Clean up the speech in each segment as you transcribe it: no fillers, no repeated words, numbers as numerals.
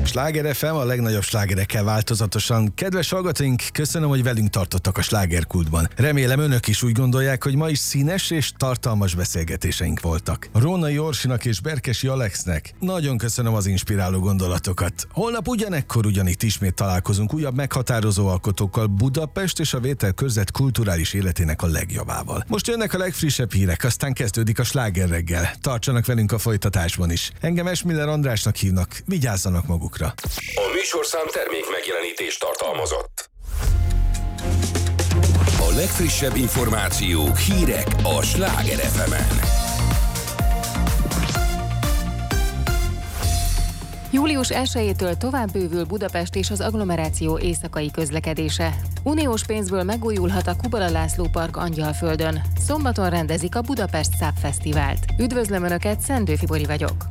Sláger FM, a legnagyobb slágerekkel változatosan. Kedves hallgatóink, köszönöm, hogy velünk tartottak a slágerkultban. Remélem önök is úgy gondolják, hogy ma is színes és tartalmas beszélgetéseink voltak. Rónai Orsinak és Berkesi Alexnek nagyon köszönöm az inspiráló gondolatokat. Holnap ugyanekkor ugyanitt ismét találkozunk újabb meghatározó alkotókkal Budapest és a Vételkörzet kulturális életének a legjobbával. Most jönnek a legfrissebb hírek, aztán kezdődik a Sláger reggel. Tartsanak velünk a folytatásban is. Engem Esmiller Andrásnak hívnak, vigyázzanak magukra. A műsorszám termék megjelenítést tartalmazott. A legfrissebb információk, hírek a Sláger FM-en. Július 1-től tovább bővül Budapest és az agglomeráció éjszakai közlekedése. Uniós pénzből megújulhat a Kubala László Park Angyalföldön. Szombaton rendezik a Budapest Száp Fesztivált. Üdvözlöm Önöket, Szendőfi Bori vagyok.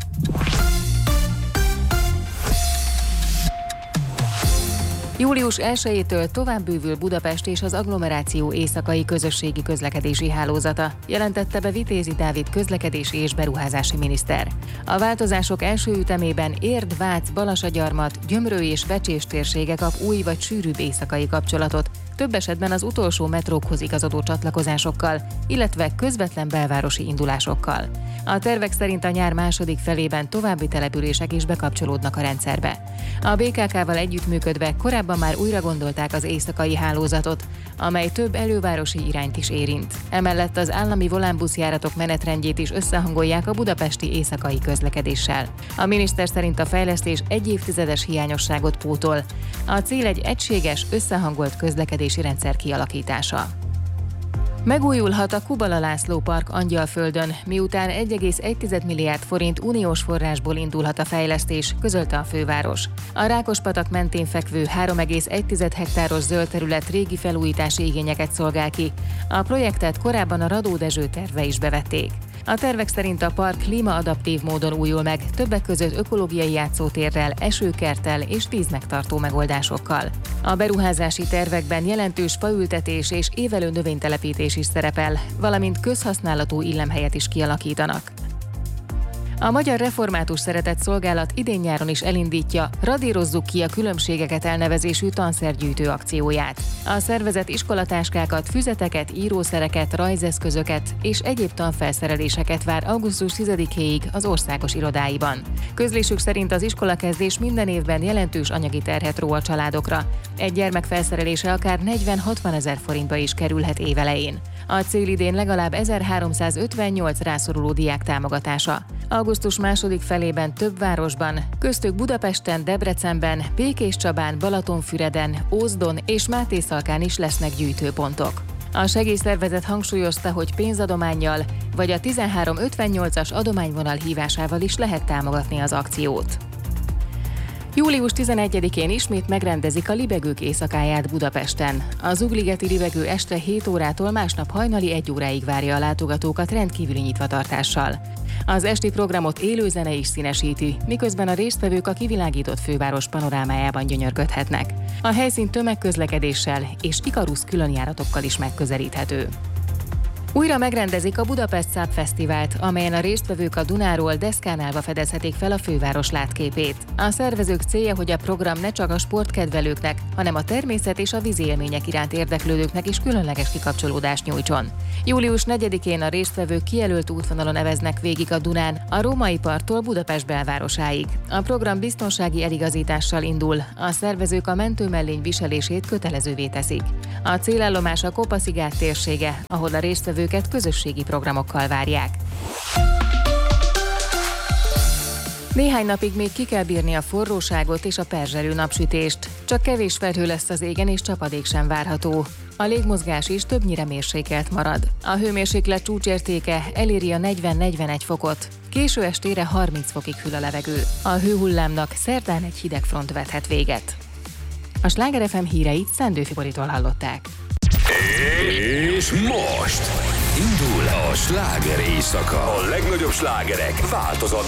Július 1-től tovább bővül Budapest és az agglomeráció éjszakai közösségi közlekedési hálózata, jelentette be Vitézi Dávid közlekedési és beruházási miniszter. A változások első ütemében Érd, Vác, Balassagyarmat, Gyömrő és Vecsés térsége kap új vagy sűrűbb éjszakai kapcsolatot, több esetben az utolsó metrókhoz igazodó csatlakozásokkal, illetve közvetlen belvárosi indulásokkal. A tervek szerint a nyár második felében további települések is bekapcsolódnak a rendszerbe. A BKK-val együttműködve korábban már újra gondolták az éjszakai hálózatot, amely több elővárosi irányt is érint. Emellett az állami volánbuszjáratok menetrendjét is összehangolják a budapesti éjszakai közlekedéssel. A miniszter szerint a fejlesztés egy évtizedes hiányosságot pótol. A cél egy egységes, összehangolt közlekedési rendszer kialakítása. Megújulhat a Kubala László Park Angyalföldön, miután 1,1 milliárd forint uniós forrásból indulhat a fejlesztés, közölte a főváros. A Rákospatak mentén fekvő 3,1 hektáros zöld terület régi felújítási igényeket szolgál ki. A projektet korábban a Radó Dezső terve is bevették. A tervek szerint a park klímaadaptív módon újul meg, többek között ökológiai játszótérrel, esőkerttel és vízmegtartó megoldásokkal. A beruházási tervekben jelentős faültetés és évelő növénytelepítés is szerepel, valamint közhasználatú illemhelyet is kialakítanak. A Magyar Református Szeretett Szolgálat idén-nyáron is elindítja Radírozzuk ki a különbségeket elnevezésű tanszergyűjtő akcióját. A szervezet iskolatáskákat, füzeteket, írószereket, rajzeszközöket és egyéb tanfelszereléseket vár augusztus 10-éig az országos irodáiban. Közlésük szerint az iskolakezdés minden évben jelentős anyagi terhet ró a családokra. Egy gyermek felszerelése akár 40-60 ezer forintba is kerülhet évelején. A cél idén legalább 1358 rászoruló diák támogatása. Augusztus második felében több városban, köztük Budapesten, Debrecenben, Békéscsabán, Balatonfüreden, Ózdon és Mátészalkán is lesznek gyűjtőpontok. A segélyszervezet hangsúlyozta, hogy pénzadománnyal vagy a 1358-as adományvonal hívásával is lehet támogatni az akciót. Július 11-én ismét megrendezik a Libegők éjszakáját Budapesten. A Zugligeti Libegő este 7 órától másnap hajnali 1 óráig várja a látogatókat rendkívüli nyitvatartással. Az esti programot élő zene is színesíti, miközben a résztvevők a kivilágított főváros panorámájában gyönyörködhetnek. A helyszín tömegközlekedéssel és Ikarusz különjáratokkal is megközelíthető. Újra megrendezik a Budapest Száp Fesztivált, amelyen a résztvevők a Dunáról deszkán állva fedezhetik fel a főváros látképét. A szervezők célja, hogy a program ne csak a sportkedvelőknek, hanem a természet és a vízi élmények iránt érdeklődőknek is különleges kikapcsolódást nyújtson. Július 4-én a résztvevők kijelölt útvonalon eveznek végig a Dunán, a Római parttól Budapest belvárosáig. A program biztonsági eligazítással indul, a szervezők a mentőmellény viselését kötelezővé teszik. A célállomás a Kopaszigát térsége, ahol a résztvevőket közösségi programokkal várják. Néhány napig még ki kell bírni a forróságot és a perzselő napsütést. Csak kevés felhő lesz az égen és csapadék sem várható. A légmozgás is többnyire mérsékelt marad. A hőmérséklet csúcsértéke eléri a 40-41 fokot. Késő estére 30 fokig hűl a levegő. A hőhullámnak szerdán egy hideg front vethet véget. A Sláger FM híreit Szendőfi Boritól hallották. És most indul a sláger éjszaka. A legnagyobb slágerek változatlan